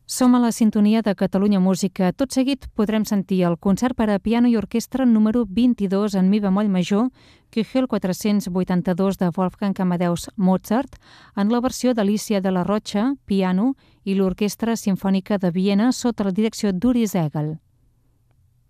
Som a la sintonia de Catalunya Música. Tot seguit podrem sentir el concert per a piano i orquestra número 22 en mi bemoll major, Köchel 482 de Wolfgang Amadeus Mozart, en la versió d'Alícia de la Rocha, piano, i l'Orquestra Simfònica de Viena sota la direcció d'Uri Zegel.